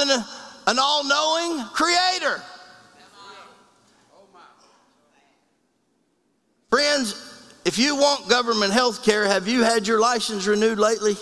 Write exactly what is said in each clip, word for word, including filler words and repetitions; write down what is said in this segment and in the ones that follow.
than a, an all-knowing creator. Friends, if you want government health care, have you had your license renewed lately?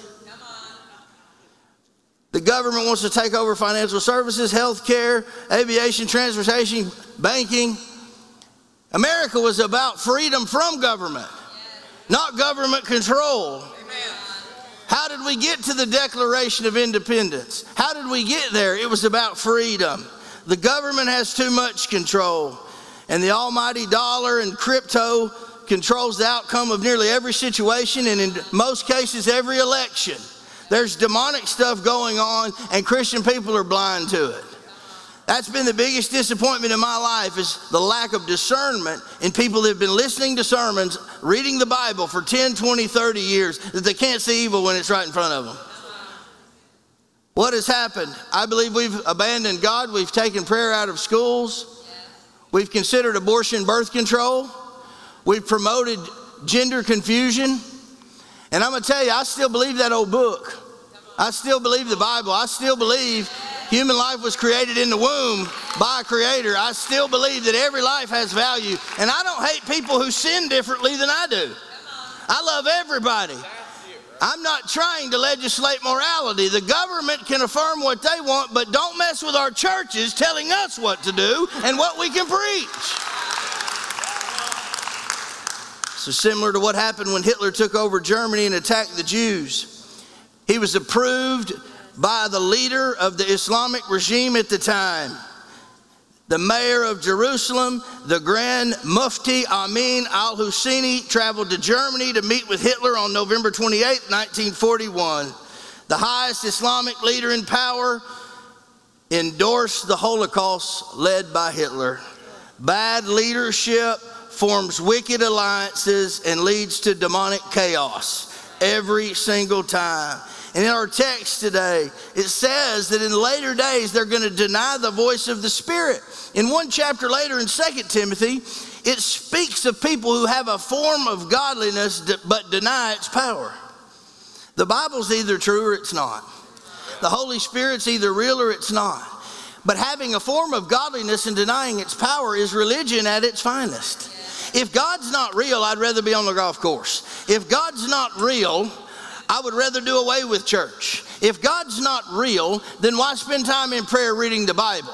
The government wants to take over financial services, health care, aviation, transportation, banking. America was about freedom from government, not government control. How did we get to the Declaration of Independence? How did we get there? It was about freedom. The government has too much control, and the almighty dollar and crypto controls the outcome of nearly every situation, and in most cases, every election. There's demonic stuff going on, and Christian people are blind to it. That's been the biggest disappointment in my life, is the lack of discernment in people that have been listening to sermons, reading the Bible for ten, twenty, thirty years, that they can't see evil when it's right in front of them. What has happened? I believe we've abandoned God. We've taken prayer out of schools. We've considered abortion birth control. We've promoted gender confusion. And I'm going to tell you, I still believe that old book. I still believe the Bible. I still believe human life was created in the womb by a creator. I still believe that every life has value. And I don't hate people who sin differently than I do. I love everybody. I'm not trying to legislate morality. The government can affirm what they want, but don't mess with our churches telling us what to do and what we can preach. So similar to what happened when Hitler took over Germany and attacked the Jews. He was approved by the leader of the Islamic regime at the time. The mayor of Jerusalem, the Grand Mufti Amin al-Husseini, traveled to Germany to meet with Hitler on November twenty-eighth, nineteen forty-one. The highest Islamic leader in power endorsed the Holocaust led by Hitler. Bad leadership forms wicked alliances and leads to demonic chaos every single time. And in our text today, it says that in later days, they're going to deny the voice of the Spirit. In one chapter later in Second Timothy, it speaks of people who have a form of godliness but deny its power. The Bible's either true or it's not. The Holy Spirit's either real or it's not. But having a form of godliness and denying its power is religion at its finest. If God's not real, I'd rather be on the golf course. If God's not real, I would rather do away with church. If God's not real, then why spend time in prayer reading the Bible?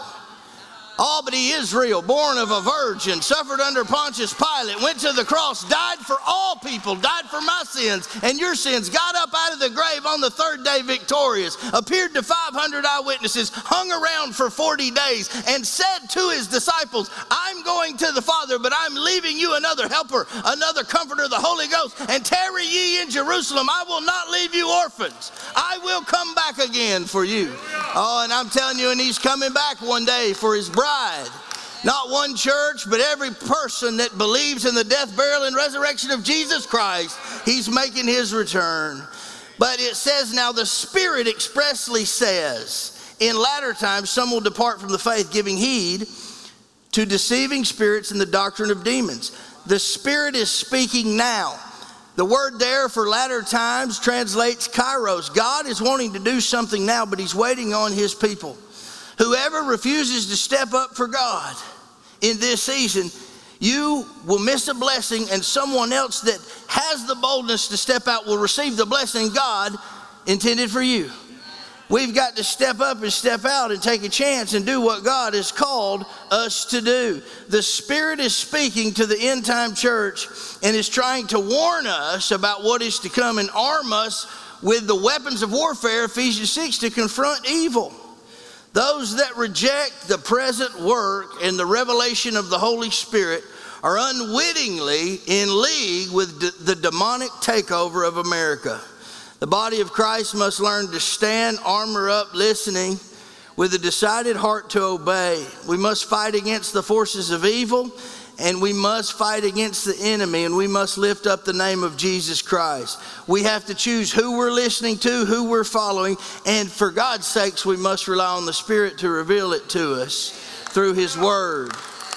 Oh, but he is real, born of a virgin, suffered under Pontius Pilate, went to the cross, died for all people, died for my sins and your sins, got up out of the grave on the third day victorious, appeared to five hundred eyewitnesses, hung around for forty days, and said to his disciples, I'm going to the Father, but I'm leaving you another helper, another comforter, the Holy Ghost, and tarry ye in Jerusalem. I will not leave you orphans. I will come back again for you. Oh, and I'm telling you, and he's coming back one day for his bride. Not one church, but every person that believes in the death, burial, and resurrection of Jesus Christ, he's making his return. But it says, now the Spirit expressly says, in latter times some will depart from the faith, giving heed to deceiving spirits and the doctrine of demons. The Spirit is speaking now. The word there for latter times translates kairos. God is wanting to do something now, but he's waiting on his people. Whoever refuses to step up for God in this season, you will miss a blessing, and someone else that has the boldness to step out will receive the blessing God intended for you. We've got to step up and step out and take a chance and do what God has called us to do. The Spirit is speaking to the end time church and is trying to warn us about what is to come and arm us with the weapons of warfare, Ephesians six, to confront evil. Those that reject the present work and the revelation of the Holy Spirit are unwittingly in league with d- the demonic takeover of America. The body of Christ must learn to stand, armor up, listening with a decided heart to obey. We must fight against the forces of evil, and we must fight against the enemy, and we must lift up the name of Jesus Christ. We have to choose who we're listening to, who we're following, and for God's sakes, we must rely on the Spirit to reveal it to us through his word.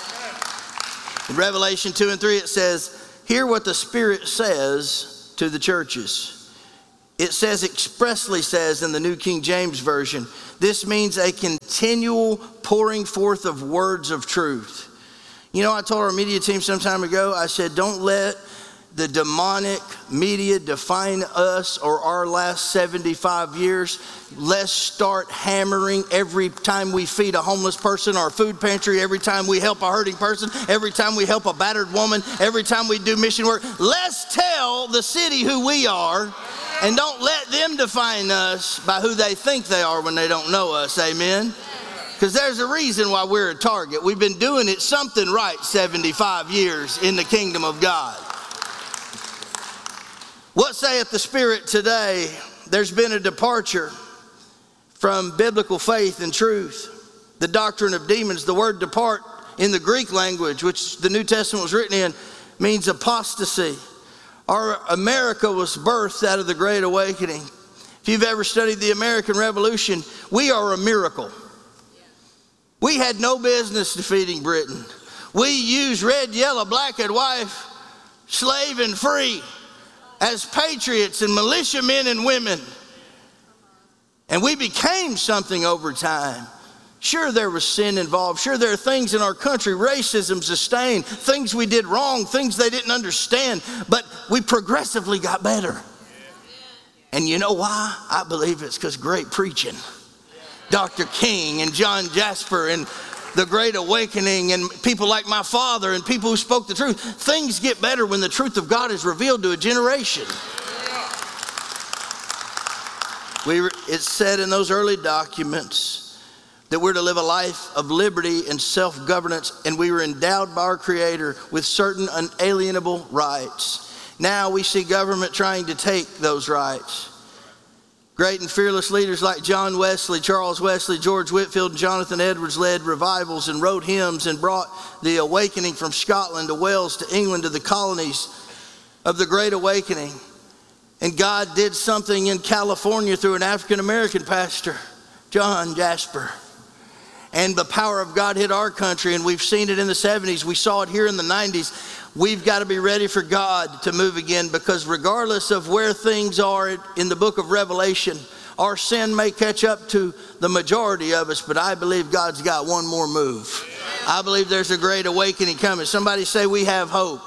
In Revelation two and three, it says, hear what the Spirit says to the churches. It says, expressly says in the New King James Version, this means a continual pouring forth of words of truth. You know, I told our media team some time ago, I said, don't let the demonic media define us or our last seventy-five years. Let's start hammering every time we feed a homeless person or a food pantry, every time we help a hurting person, every time we help a battered woman, every time we do mission work. Let's tell the city who we are, and don't let them define us by who they think they are when they don't know us. Amen? Because there's a reason why we're a target. We've been doing it something right seventy-five years in the kingdom of God. What saith the Spirit today? There's been a departure from biblical faith and truth. The doctrine of demons, the word depart in the Greek language, which the New Testament was written in, means apostasy. Our America was birthed out of the Great Awakening. If you've ever studied the American Revolution, we are a miracle. We had no business defeating Britain. We used red, yellow, black, and white, slave and free, as patriots and militiamen and women. And we became something over time. Sure, there was sin involved. Sure, there are things in our country, racism sustained, things we did wrong, things they didn't understand, but we progressively got better. And you know why? I believe it's because great preaching. Doctor King and John Jasper and the Great Awakening and people like my father and people who spoke the truth. Things get better when the truth of God is revealed to a generation. We, it's said in those early documents that we're to live a life of liberty and self-governance, and we were endowed by our Creator with certain unalienable rights. Now we see government trying to take those rights. Great and fearless leaders like John Wesley, Charles Wesley, George Whitefield, and Jonathan Edwards led revivals and wrote hymns and brought the awakening from Scotland to Wales to England to the colonies of the Great Awakening. And God did something in California through an African-American pastor, John Jasper. And the power of God hit our country, and we've seen it in the seventies. We saw it here in the nineties. We've got to be ready for God to move again, because regardless of where things are in the book of Revelation, our sin may catch up to the majority of us, but I believe God's got one more move. I believe there's a great awakening coming. Somebody say, we have hope.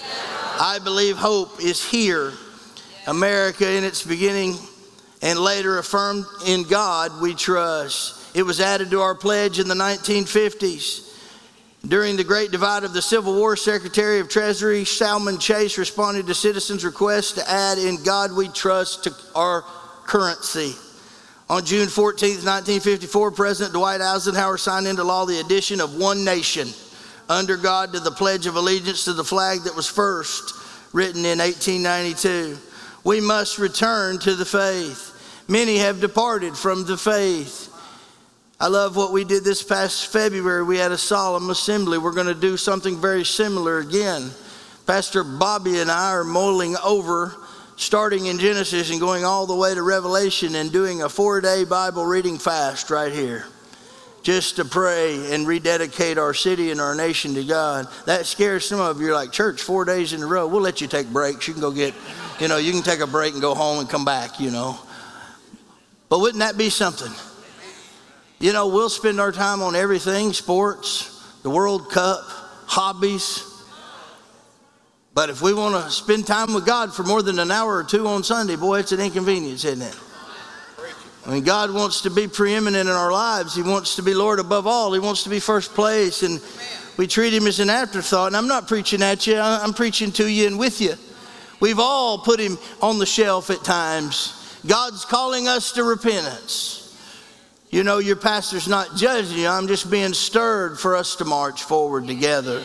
I believe hope is here. America in its beginning and later affirmed in God we trust. It was added to our pledge in the nineteen fifties. During the Great Divide of the Civil War, Secretary of Treasury Salmon Chase responded to citizens' requests to add "In God We Trust" to our currency. On June fourteenth, nineteen fifty-four, President Dwight Eisenhower signed into law the addition of one nation under God to the Pledge of Allegiance to the flag that was first written in eighteen ninety-two. We must return to the faith. Many have departed from the faith. I love what we did this past February. We had a solemn assembly. We're going to do something very similar again. Pastor Bobby and I are mulling over, starting in Genesis and going all the way to Revelation, and doing a four-day Bible reading fast right here, just to pray and rededicate our city and our nation to God. That scares some of you. You're like, church, four days in a row. We'll let you take breaks. You can go get, you know, you can take a break and go home and come back, you know. But wouldn't that be something? You know, we'll spend our time on everything, sports, the World Cup, hobbies. But if we want to spend time with God for more than an hour or two on Sunday, boy, it's an inconvenience, isn't it? I mean, God wants to be preeminent in our lives. He wants to be Lord above all. He wants to be first place. And we treat him as an afterthought. And I'm not preaching at you. I'm preaching to you and with you. We've all put him on the shelf at times. God's calling us to repentance. You know, your pastor's not judging you. I'm just being stirred for us to march forward together.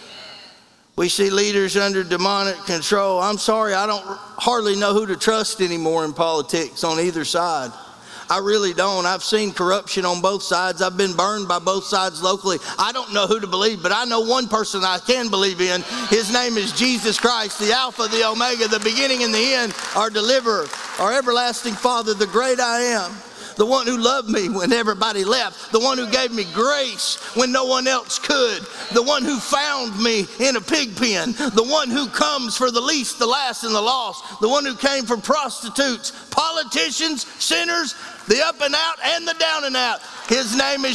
We see leaders under demonic control. I'm sorry, I don't hardly know who to trust anymore in politics on either side. I really don't. I've seen corruption on both sides. I've been burned by both sides locally. I don't know who to believe, but I know one person I can believe in. His name is Jesus Christ, the Alpha, the Omega, the beginning and the end, our deliverer, our everlasting Father, the great I am. the one who loved me when everybody left, the one who gave me grace when no one else could, the one who found me in a pig pen, the one who comes for the least, the last, and the lost, the one who came for prostitutes, politicians, sinners, the up and out and the down and out. His name is